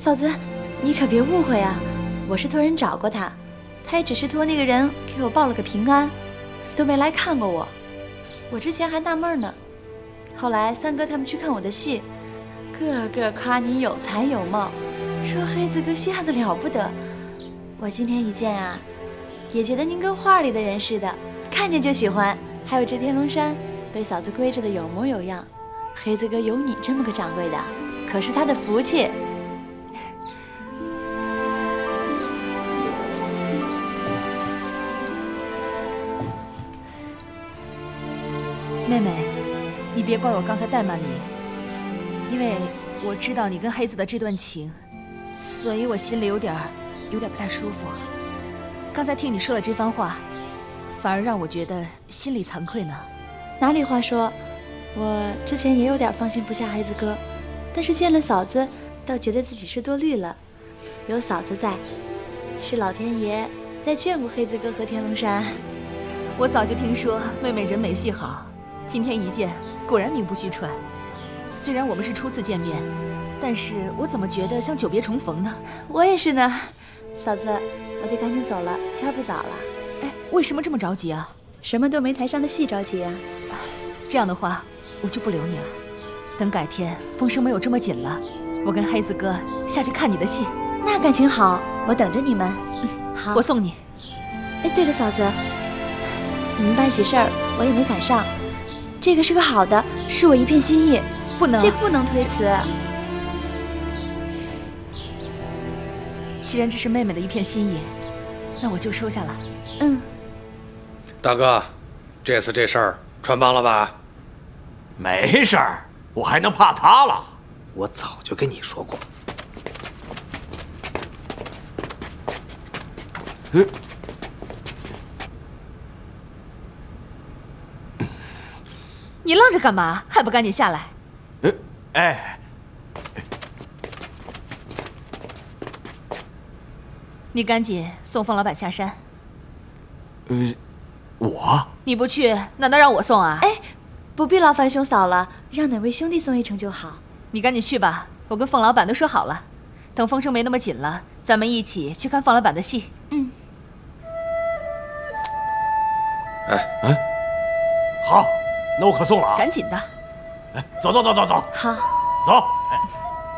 嫂子，你可别误会啊，我是托人找过他，他也只是托那个人给我报了个平安，都没来看过我。我之前还纳闷呢，后来三哥他们去看我的戏，个个夸你有才有貌，说黑子哥戏下的了不得。我今天一见啊，也觉得您跟画里的人似的，看见就喜欢。还有这天龙山，被嫂子归置的有模有样。黑子哥有你这么个掌柜的，可是他的福气。 妹妹，你别怪我刚才怠慢你，因为我知道你跟黑子的这段情，所以我心里有点不太舒服。刚才听你说了这番话，反而让我觉得心里惭愧呢。 哪里话说，我之前也有点放心不下黑子哥，但是见了嫂子，倒觉得自己是多虑了。有嫂子在，是老天爷在眷顾黑子哥和天龙山。 我早就听说妹妹人美戏好，今天一见，果然名不虚传。虽然我们是初次见面，但是我怎么觉得像久别重逢呢？ 我也是呢。嫂子，我得赶紧走了，天不早了。 哎，为什么这么着急啊？ 什么都没台上的戏着急啊。 这样的话，我就不留你了。等改天风声没有这么紧了，我跟黑子哥下去看你的戏。 那感情好，我等着你们。好， 我送你。 哎，对了，嫂子，你们办喜事儿我也没赶上，这个是个好的，是我一片心意，这不能推辞。 既然这是妹妹的一片心意，那我就收下了。 嗯。 大哥，这次这事儿穿帮了吧？ 没事儿，我还能怕他了？ 我早就跟你说过。 你愣着干嘛？还不赶紧下来？ 哎， 你赶紧送凤老板下山。 我？ 你不去，难道让我送啊？ 哎，不必劳烦兄嫂了，让哪位兄弟送一程就好。 你赶紧去吧，我跟凤老板都说好了，等风声没那么紧了，咱们一起去看凤老板的戏。 嗯。 哎，好，那我可送了啊！ 赶紧的。 哎，走。 好， 走。